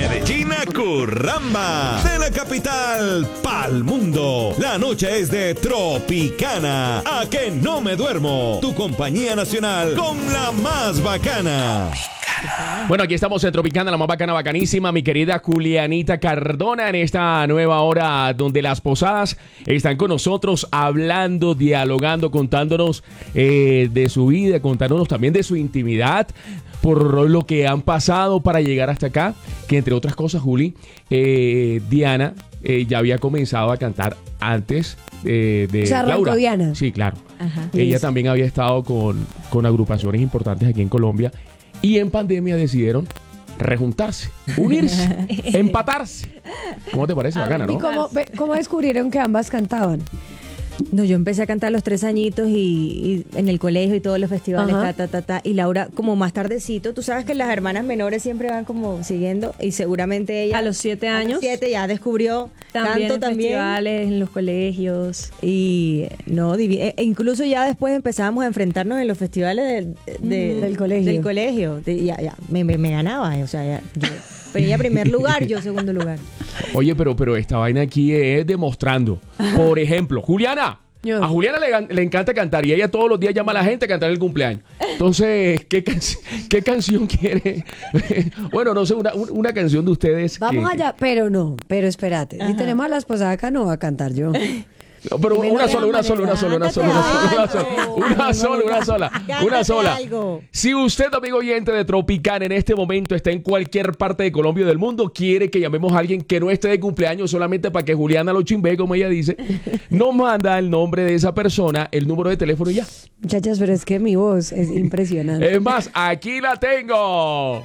Medellín a Curramba. De la capital pa'l mundo. La noche es de Tropicana. A que no me duermo. Tu compañía nacional con la más bacana. Bueno, aquí estamos en Tropicana, la más bacana, bacanísima, mi querida Julianita Cardona, en esta nueva hora donde las posadas están con nosotros hablando, dialogando, contándonos de su vida, contándonos también de su intimidad, por lo que han pasado para llegar hasta acá, que entre otras cosas, Juli, Diana ya había comenzado a cantar antes de o sea, Laura. Diana. Sí, claro. Ajá. Ella también había estado con agrupaciones importantes aquí en Colombia. Y en pandemia decidieron rejuntarse, unirse, empatarse. ¿Cómo te parece? Bacana, ¿no? ¿Y cómo descubrieron que ambas cantaban? No, yo empecé a cantar a los 3 añitos y en el colegio y todos los festivales, Ajá. y Laura como más tardecito. Tú sabes que las hermanas menores siempre van como siguiendo y seguramente ella A los 7 años. a los 7 ya descubrió También canto en también. festivales, en los colegios. Y no, incluso ya después empezábamos a enfrentarnos en los festivales Del colegio. Del colegio. Ya, me ganaba, o sea, yo venía primer lugar, yo segundo lugar. Oye, pero esta vaina aquí es demostrando. Por ejemplo, Juliana. Yo. A Juliana le encanta cantar y ella todos los días llama a la gente a cantar el cumpleaños. Entonces, ¿qué canción quiere? Bueno, no sé, una canción de ustedes. Vamos allá, pero espérate. Si tenemos a la esposada acá, no va a cantar yo. No, pero una sola. Algo. Si usted, amigo oyente de Tropicana, en este momento está en cualquier parte de Colombia o del mundo, quiere que llamemos a alguien que no esté de cumpleaños solamente para que Juliana lo chimbe, como ella dice, nos manda el nombre de esa persona, el número de teléfono y ya. Muchachas, pero es que mi voz es impresionante. Es más, aquí la tengo.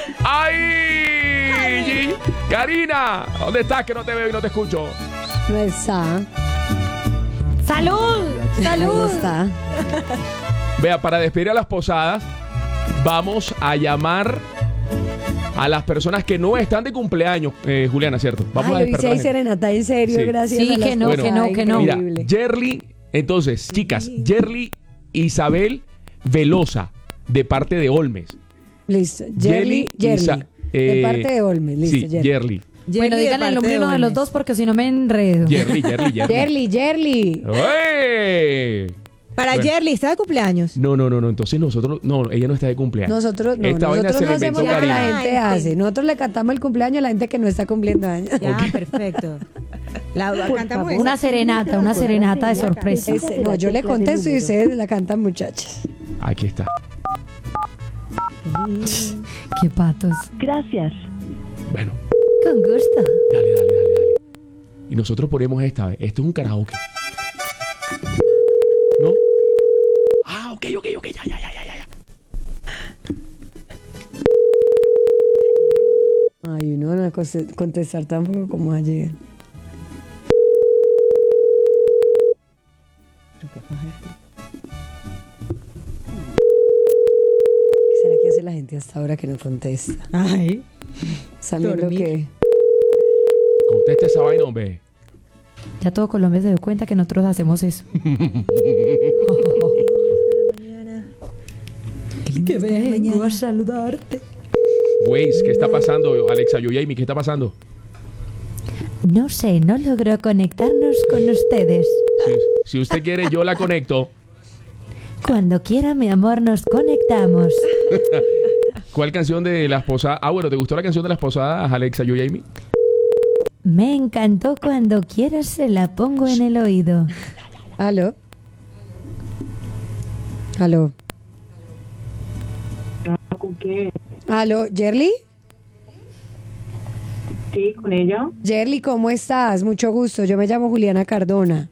¡Ay! Karina, ¿dónde estás? Que no te veo y no te escucho. No está. ¡Salud! No está. Vea, para despedir a las posadas, vamos a llamar a las personas que no están de cumpleaños, Juliana, ¿cierto? Vamos a Ay, hoy sí despertar. hay serenata, en serio, Sí. gracias Sí, a las que no, posadas. que no. Mira, Increíble. Yerly, entonces, chicas, Yerly Isabel Velosa, de parte de Olmes. Listo. Yerly. De parte de Olmes. Listo, Sí, Yerly. Yerly. Bueno, díganle el nombre uno de los dos porque si no me enredo. Yerly. Yerly. ¡Ey! Para Bueno. Yerly, ¿está de cumpleaños? No, entonces nosotros, no, ella no está de cumpleaños. Nosotros no, Esta vaina nosotros se no la hacemos inventó lo que la Karina. gente hace. Nosotros le cantamos el cumpleaños a la gente que no está cumpliendo años. Ya, perfecto. Laura, cantamos favor. Una serenata de sorpresa. No, yo le contesto y ustedes la cantan, muchachas. Aquí está. Qué patos. Gracias. Bueno, Con gusto. dale. Y nosotros ponemos esta vez. Esto es un karaoke. ¿No? Ah, ok, ya. Ay, uno no va a contestar tampoco como ayer. ¿Qué será que hace la gente hasta ahora que no contesta? Ay. Sabiendo Dormir. que... Contesta esa vaina, hombre. Ya todo Colombia se dio cuenta que nosotros hacemos eso. Que vengo a saludarte. Waze, ¿qué está pasando? Alexa, Yoyami, ¿qué está pasando? No sé, no logro conectarnos con ustedes. Si usted quiere, yo la conecto. Cuando quiera, mi amor, nos conectamos. ¿Cuál canción de las posadas? Ah, bueno, ¿te gustó la canción de las posadas, Alexa, Yoyami? Me encantó. Cuando quieras se la pongo en el oído. ¿Aló? ¿Con qué? ¿Aló? ¿Yerly? Sí, con ella. Yerly, ¿cómo estás? Mucho gusto. Yo me llamo Juliana Cardona.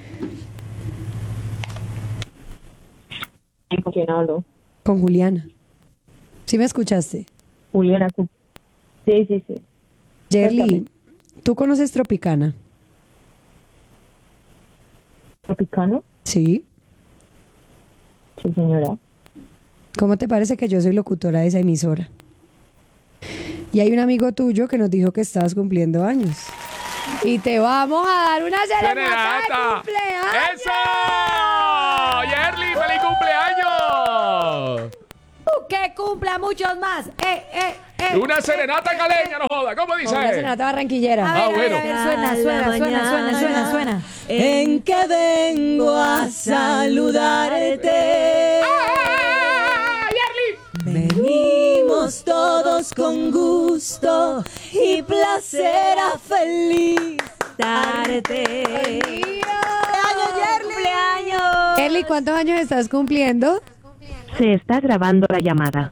¿Con quién hablo? Con Juliana. ¿Sí me escuchaste? Juliana. Sí. Yerly, Cuéntame. ¿tú conoces Tropicana? ¿Tropicano? Sí. Sí, señora. ¿Cómo te parece que yo soy locutora de esa emisora? Y hay un amigo tuyo que nos dijo que estabas cumpliendo años. Y te vamos a dar una serenata de cumpleaños. ¡Eso! ¡Yerly, feliz cumpleaños! ¡Que cumpla muchos más! Una serenata caleña, no joda. ¿Cómo dice? Una serenata barranquillera. Ah, bueno. Suena. En que vengo a saludarte. Venimos todos con gusto y placer a felicitarte. ¡Cumpleaños! Eli, ¿cuántos años estás cumpliendo? Se está grabando la llamada.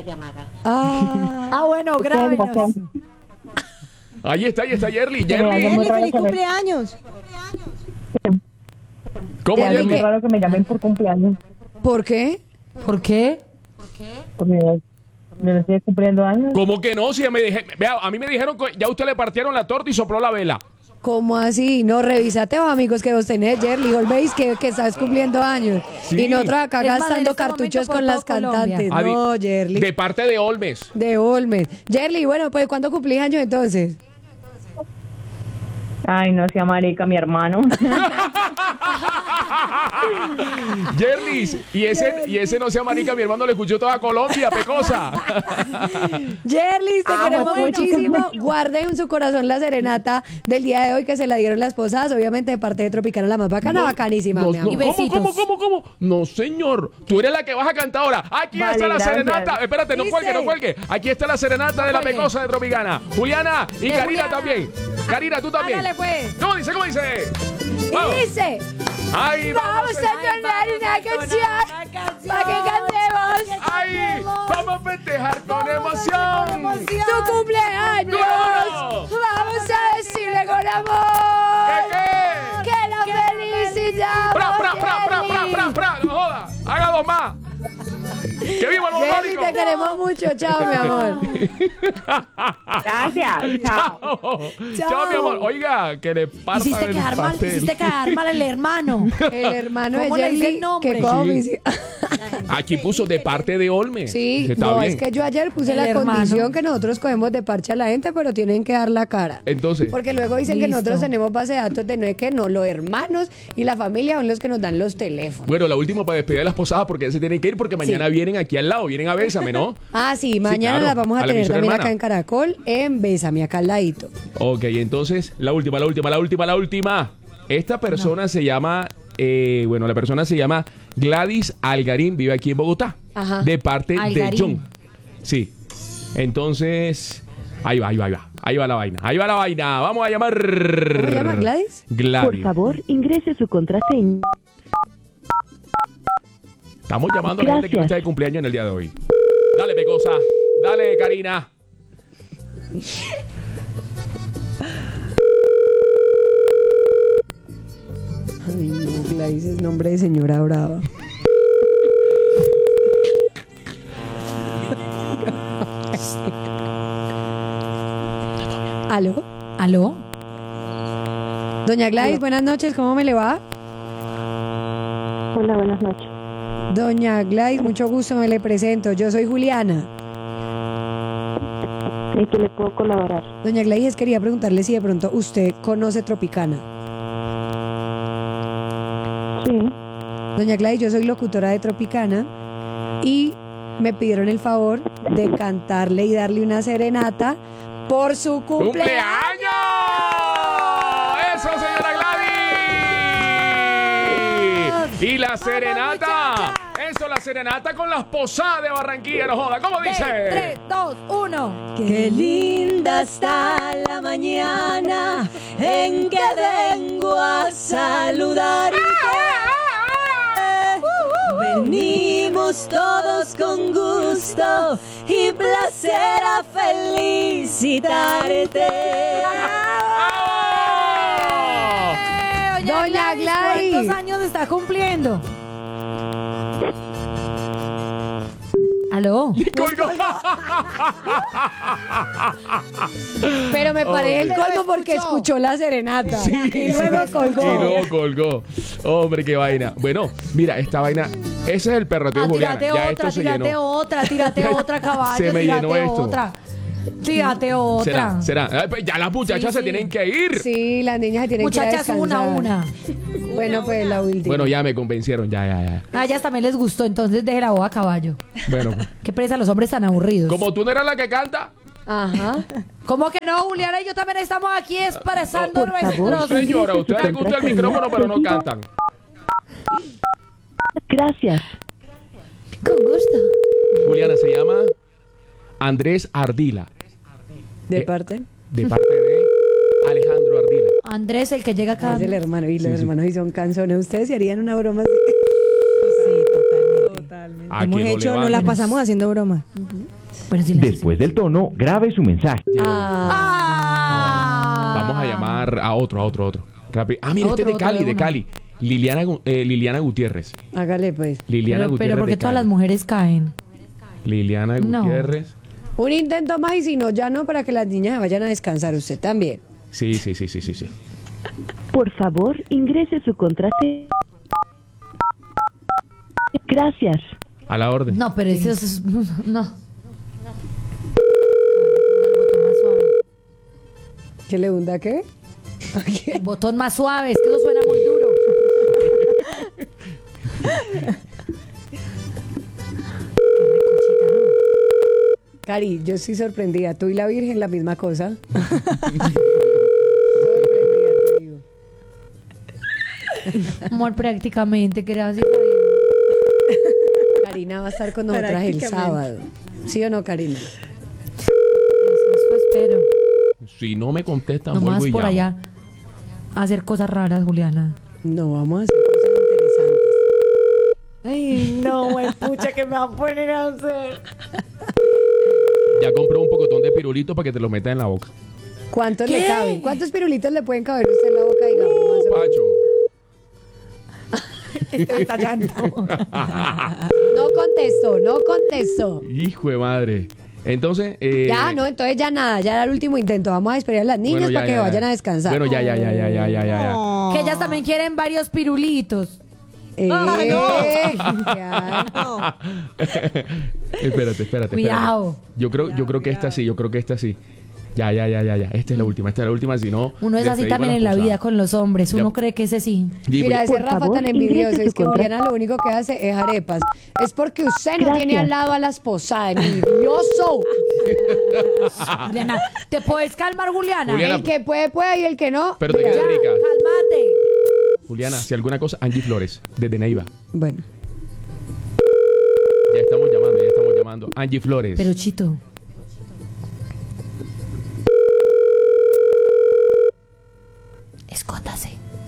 Bueno, grábenos. Ahí está Yerli. Eli, feliz cumpleaños. ¿Cómo, Te Yerli? Es raro que me llamen por cumpleaños. ¿Por qué? ¿Por qué? Porque me estoy cumpliendo años. ¿Cómo que no? Si vea, a mí me dijeron que ya usted le partieron la torta y sopló la vela. ¿Cómo así? No, revísate vos, amigos, que vos tenés, Yerli. Volvéis que estás cumpliendo años. Sí. Y nosotros acá Es más, en gastando este cartuchos momento por con las todo Colombia. cantantes. No, Yerli. De parte de Olmes. De Olmes. Yerli, bueno, pues, ¿cuándo cumplís años entonces? Ay, no sea marica, mi hermano. Yerlis, y ese no sea marica, mi hermano le escuchó toda Colombia, pecosa. Yerli, te queremos bueno. muchísimo. Guarden en su corazón la serenata del día de hoy que se la dieron las posadas, obviamente de parte de Tropicana, la más bacana, bacanísima, mi amor. Y besitos. ¿Cómo? No, señor. Tú eres la que vas a cantar ahora. Aquí Vale, está la gracias. serenata. Espérate, no Dice. cuelgue. Aquí está la serenata de la Cuelgue. pecosa de Tropicana. Juliana y Karina Juliana. también. Karina, tú también. Hágale, pues. ¿Cómo dice? Vamos. Y dice, Ay, vamos a cantar una canción para que cantemos Ay, vamos a festejar con emoción. tu cumpleaños. ¡Claro! Vamos a decirle con amor ¿Qué? que la felicitamos. ¡Pra! Yerli. No joda. Haga dos más. ¡Que viva el Yerli, bombónico! te queremos mucho. Chao, mi amor. Gracias. Chao. Chao, mi amor. Oiga, que le parta Hiciste el quedar pastel. mal el hermano. El hermano de ¿Cómo le dice Yerli el nombre? que cojo Sí. mis- Aquí puso de parte de Olme. Sí, Está no, bien. es que yo ayer puse El la hermano. condición que nosotros cogemos de parche a la gente, pero tienen que dar la cara. Entonces, Porque luego dicen que Listo. nosotros tenemos base de datos de no es que no, los hermanos y la familia son los que nos dan los teléfonos. bueno, la última para despedir a las posadas porque ya se tienen que ir porque mañana vienen aquí al lado, vienen a Bésame, ¿no? Ah, sí, mañana claro, las vamos a a la tener emisora también hermana. acá en Caracol, en Bésame, acá al ladito. Ok, entonces, la última. Esta persona se llama, la persona se llama Gladys Algarín, vive aquí en Bogotá. Ajá. De parte de Algarín. John. Sí. Entonces, ahí va la vaina. Vamos a llamar. ¿Cómo se llama, Gladys? Gladys. Por favor, ingrese su contraseña. Estamos llamando a la gente que no Gracias. está de cumpleaños en el día de hoy. Dale, Pecosa. Dale, Karina. Ay, no, Gladys es nombre de señora brava. ¿Aló? ¿Aló? Doña Gladys, buenas noches, ¿cómo me le va? Hola, buenas noches. Doña Gladys, mucho gusto, me le presento. Yo soy Juliana. ¿En qué le puedo colaborar? Doña Gladys, quería preguntarle si de pronto usted conoce Tropicana. Sí. Doña Gladys, yo soy locutora de Tropicana y me pidieron el favor de cantarle y darle una serenata por su cumpleaños. ¡Cumpleaños! ¡Eso, señora Gladys! Y la serenata. Eso, la serenata con las posadas de Barranquilla, no joda. ¿Cómo dice? 3, 2, 1. Qué linda está la mañana en que vengo a saludarte. Venimos todos con gusto y placer a felicitarte. Doña Gladys. ¿Cuántos años está cumpliendo? ¿Aló? Colgó. Pero me parece el colmo porque escuchó la serenata. Y luego colgó. Y luego colgó. Hombre, qué vaina. Bueno, mira, esta vaina. Ese es el perroteo de Juliana. Tírate Ya otra, esto se tírate llenó. otra, tírate otra, caballo. Se me tírate llenó esto. otra. Tírate otra. ¿Será? Ay, pues ya las muchachas Sí, se sí. tienen que ir. Sí, las niñas se tienen que ir a Muchachas, una a descansar. una. Bueno, pues la última. Bueno, ya me convencieron. Ya. A ellas también les gustó, entonces deje la boda a caballo. Bueno, Qué presa los hombres tan aburridos. como tú no eras la que canta, Ajá. ¿Cómo que no, Juliana? Y yo también estamos aquí expresando Por favor. nuestros... Señora, a ustedes les gusta el micrófono, pero no cantan. Gracias. Con gusto. Juliana, se llama Andrés Ardila. ¿De parte? De parte de Alejandro Ardila. Andrés, el que llega acá. Es el hermano. Y los hermanos y son canzones. ¿Ustedes se harían una broma así? Sí, totalmente. ¿A Hemos quién no le hecho, van? nos las pasamos haciendo bromas. Bueno, silencio. Después del tono, grabe su mensaje. Ah. Vamos a llamar a otro. Rápido. Ah, mira, este es de Otro, Cali, de de una. Cali. Liliana Gutiérrez. Hágale, pues. Liliana Pero Gutiérrez ¿por qué de todas las Cali. mujeres caen? Liliana No. Gutiérrez. Un intento más y si no, ya no, para que las niñas vayan a descansar. Usted también. Sí. Por favor, ingrese su contraseña. Gracias. A la orden. No, pero eso es... No. ¿Qué le hunda qué? El botón más suave, es que eso suena muy duro. Cari, yo estoy sorprendida. Tú y la Virgen, la misma cosa. Sorprendida, te digo. Amor, prácticamente, gracias. Karina va a estar con nosotras el sábado. ¿Sí o no, Karina? Eso espero. Si no me contestan, No vuelvo más y por llamo. allá a hacer cosas raras, Juliana. No, vamos a hacer cosas interesantes. Ay, no, pucha, que me va a poner a hacer. Ya compró un pocotón de pirulitos para que te lo metas en la boca. ¿Cuántos le caben? ¿Cuántos pirulitos le pueden caber a usted en la boca, digamos? Más o menos? Pacho. Estoy estallando. No contesto. Hijo de madre. Entonces. Ya, no, entonces ya nada, ya era el último intento. Vamos a esperar a las niñas bueno, ya, para que ya, ya. vayan a descansar. Bueno, ya. Que ellas también quieren varios pirulitos. Ya. Espérate. Cuidado. Yo creo que esta sí. Ya. Esta es la última, si no. Uno es así despedimos también la en la posada. vida con los hombres. Uno Ya. cree que ese sí. Mira, ese Por Rafa favor, tan envidioso. ingrese Es su que contrato. Juliana lo único que hace es arepas. Es porque usted no Gracias. tiene al lado a la esposada. Envidioso. Juliana, ¿te puedes calmar, Juliana? Juliana, El que puede, puede y el que no. Pero te mira. queda Ya, rica. cálmate. Juliana, si alguna cosa, Angie Flores, desde Neiva. Bueno. Ya estamos llamando. Angie Flores. Pero Chito, escóndase.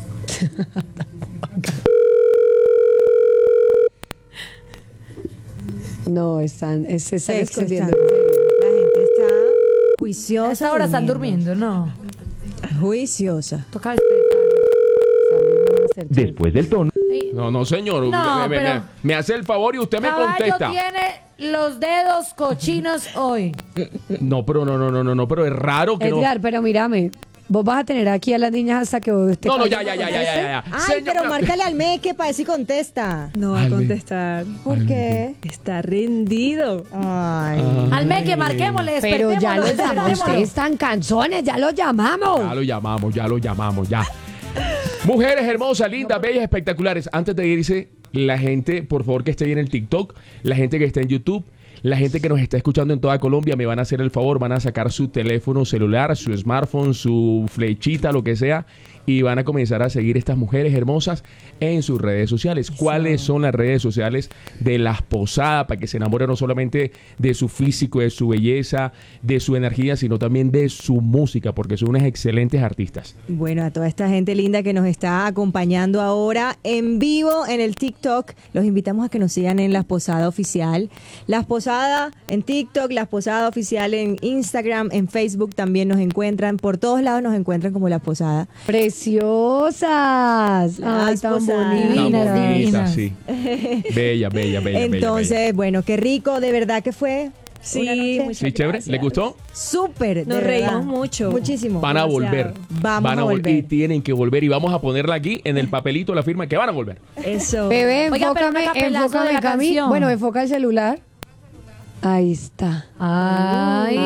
No, se están escondiendo. Están. La gente está juiciosa. A esa hora están durmiendo, ¿no? Juiciosa. Toca despertar. Después del tono, No, señor. No, pero- me hace el favor y usted me Caballo contesta. tiene los dedos cochinos hoy. No, pero es raro que Edgar, pero mírame. Vos vas a tener aquí a las niñas hasta que vos te no. No, ya. Ay, pero márcale al Meque para ver si contesta. No va a Ale. contestar. ¿Por qué? Está rendido. Ay. Al Meque, marquémosle, Pero ya despertémoslo, los llamamos. despertémoslo. Ustedes están canzones, ya los llamamos. Ya lo llamamos. Mujeres hermosas, lindas, bellas, espectaculares. Antes de irse, la gente, por favor, que esté ahí en el TikTok, la gente que está en YouTube, la gente que nos está escuchando en toda Colombia, me van a hacer el favor, van a sacar su teléfono celular, su smartphone, su flechita, lo que sea, y van a comenzar a seguir estas mujeres hermosas en sus redes sociales. ¿Cuáles son las redes sociales de Las Posadas? Para que se enamoren no solamente de su físico, de su belleza, de su energía, sino también de su música, porque son unas excelentes artistas. Bueno, a toda esta gente linda que nos está acompañando ahora en vivo en el TikTok, los invitamos a que nos sigan en Las Posadas Oficial. Las Posadas en TikTok, Las Posadas Oficial en Instagram, en Facebook también nos encuentran. Por todos lados nos encuentran como Las Posadas. Preciosas. Ay, Las tan posadas. Divinas, Tan bonita, divinas. sí. Bella. Entonces, bueno, qué rico, de verdad que fue. Sí, una noche muchas Sí, chévere. ¿Le gustó? súper. de Nos verdad. reímos mucho. Muchísimo. Van a demasiado. volver. Vamos a volver. Y tienen que volver. Y vamos a ponerla aquí en el papelito, la firma, que van a volver. Eso. Bebé, Oiga, pero un acapelazo de la Cami. canción. Bueno, enfoca el celular. Ahí está. Ay.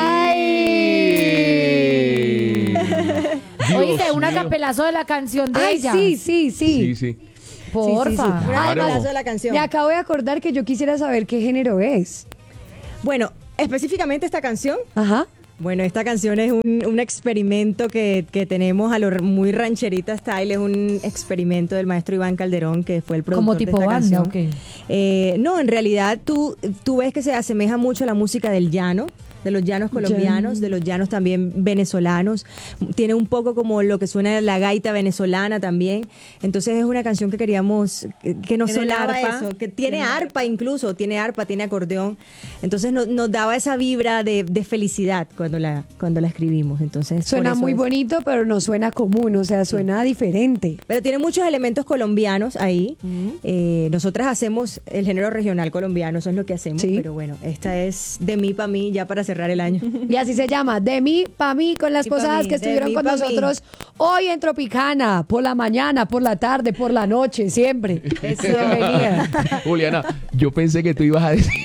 Oíste, un acapelazo de la canción de Ay, ella. Sí. Porfa. Un Claro. acapelazo de la canción. Me acabo de acordar que yo quisiera saber qué género es. Bueno, Específicamente esta canción. Ajá. Bueno, esta canción es un experimento que tenemos a lo muy rancherita style. Es un experimento del maestro Iván Calderón, que fue el productor ¿Como de tipo esta banda canción. o qué? No, en realidad tú ves que se asemeja mucho a la música del llano, de los llanos colombianos, de los llanos también venezolanos. Tiene un poco como lo que suena la gaita venezolana también. Entonces es una canción que queríamos, que nos ¿Tiene sonaba arpa? eso, que tiene arpa incluso, tiene arpa, tiene acordeón. Entonces nos daba esa vibra de felicidad cuando la escribimos. Entonces Suena por eso muy es. bonito, pero no suena común, o sea, suena diferente. Pero tiene muchos elementos colombianos ahí. Nosotras hacemos el género regional colombiano, eso es lo que hacemos. Sí. Pero bueno, esta es de mí pa' mí, ya para cerrar el año. Y así se llama, De mí pa' mí, con las Y pa' posadas mí, que de estuvieron mí con pa' mí. nosotros hoy en Tropicana, por la mañana, por la tarde, por la noche, siempre. Bienvenida. Juliana, yo pensé que tú ibas a decir...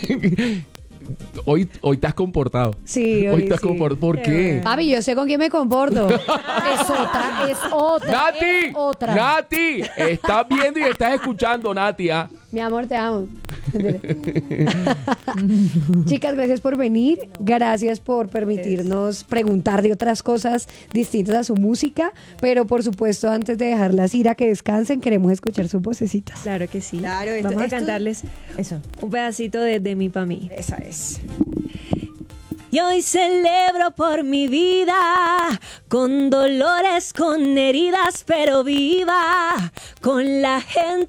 Hoy te has comportado. Sí, Hoy te has sí. comportado. ¿Por qué? Papi, yo sé con quién me comporto. Es otra, es otra. Nati, es otra. Nati, estás viendo y estás escuchando, Nati, ¿ah? Mi amor, te amo. Chicas, gracias por venir. Gracias por permitirnos preguntar de otras cosas distintas a su música. Pero por supuesto, antes de dejarlas ir a que descansen, queremos escuchar sus vocecitas. Claro que sí. Claro, Vamos a esto- cantarles Eso. un pedacito de mí pa' mí. Esa es. Y hoy celebro por mi vida, con dolores, con heridas, pero viva, con la gente